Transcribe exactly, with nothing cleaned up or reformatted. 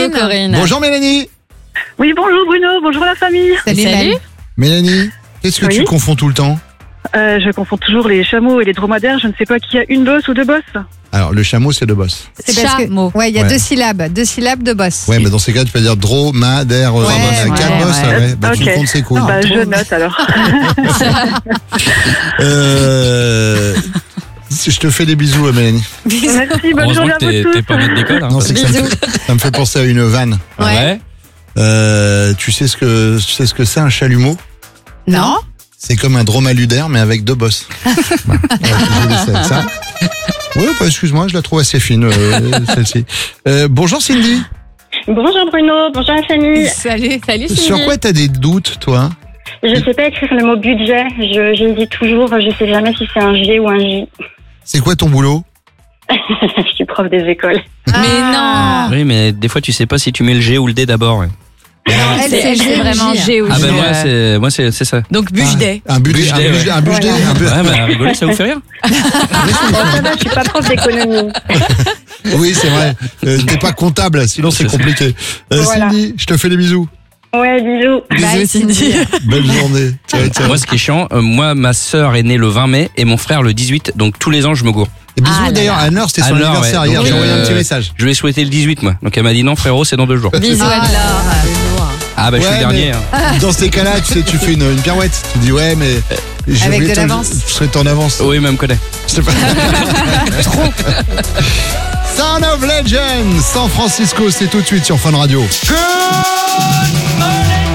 Corinne. Coucou Corinne. Bonjour Mélanie. Oui, bonjour Bruno, bonjour la famille. Salut. Salut. Mélanie, qu'est-ce que Oui. tu confonds tout le temps? Euh, je confonds toujours les chameaux et les dromadaires, je ne sais pas qui a une bosse ou deux bosses. Alors, le chameau, c'est deux bosses. C'est parce que, Chameau. ouais, il y a Ouais. deux syllabes, deux syllabes de boss. Ouais, mais dans ces cas, tu peux dire dromadaire. Ouais, euh, ouais, quatre bosses, ouais. ouais. Bah, tu Ok. le comptes, c'est cool. Bah, je note alors. Euh, je te fais des bisous, Mélanie. Merci, bonne Heureusement journée que à t'es vous t'es tous. pas maître d'école. Hein. Non, c'est que ça me, fait, ça me fait penser à une vanne. Ouais. Euh, tu sais ce que tu sais ce que c'est un chalumeau? Non. C'est comme un dromaludaire, mais avec deux bosses. Voilà. Ouais, j'ai laissé avec ça. Ouais, bah, excuse-moi, je la trouve assez fine, euh, celle-ci. Euh, bonjour Cindy. Bonjour Bruno, bonjour la famille. Salut. Salut Cindy. Sur quoi t'as des doutes, toi? Je sais pas écrire le mot budget, je, j'hésite toujours, je sais jamais si c'est un G ou un J. C'est quoi ton boulot? Je suis prof des écoles. Mais non. Oui, mais des fois, tu sais pas si tu mets le G ou le D d'abord. ouais. Elle, C'est c'est elle, c'est G, vraiment J. G ou Ah J. ben moi, euh, c'est moi c'est c'est ça. Donc Bugeday. Un budget, un Budget, budget, ouais. un budget, un bu- Ouais, mais rigoler, ça vous fait rire? Bon, ça va, je suis pas prof d'économie. Oui, c'est vrai. Euh, T'es pas comptable, sinon c'est C'est ça. compliqué. Euh, Voilà. Cindy, je te fais des bisous. Ouais, bisous. Bye, Bisous Cindy. Belle journée. Ciao, ciao. Moi, ce qui est chiant, euh, moi, ma sœur est née le vingt mai et mon frère le dix-huit, donc tous les ans, je me gourre. Et bisous Ah là d'ailleurs là. à Anne-Laure, c'était son Anne-Laure, anniversaire ouais. hier. Donc, J'ai envoyé un euh, petit message. Je lui ai souhaité le dix-huit, moi. Donc elle m'a dit non, frérot, c'est dans deux jours. Bisous Ah, Anne-Laure. Ah bah je suis Ouais, le dernier. mais hein. Dans ces cas-là, tu sais, tu fais une, une pirouette. Tu dis ouais, mais j'ai Avec oublié de ton- l'avance. Je serais en avance. Oui, mais elle me connaît. Je sais pas. Sound of Legend, San Francisco, c'est tout de suite sur Fun Radio. Good morning.